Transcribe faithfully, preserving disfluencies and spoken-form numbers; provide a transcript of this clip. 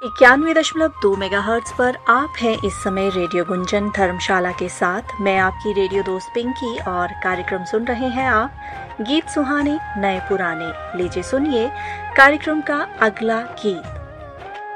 इक्यानवे दशमलव दो मेगाहर्ट्ज पर आप हैं इस समय रेडियो गुंजन धर्मशाला के साथ। मैं आपकी रेडियो दोस्त पिंकी और कार्यक्रम सुन रहे हैं आप गीत सुहाने नए पुराने। लीजिए सुनिए कार्यक्रम का अगला गीत।